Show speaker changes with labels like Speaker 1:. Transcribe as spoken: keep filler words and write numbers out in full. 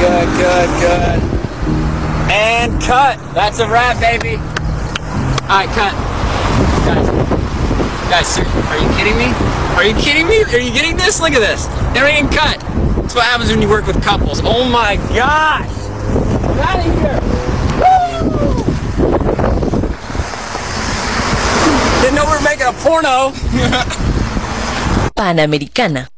Speaker 1: good, good, good. And cut. That's a wrap, baby. Alright, cut. Guys. Guys, sir, are you kidding me? Are you kidding me? Are you getting this? Look at this. They're getting cut. That's what happens when you work with couples. Oh my gosh. Get out of here. Woo! Didn't know we were making a porno.
Speaker 2: Panamericana.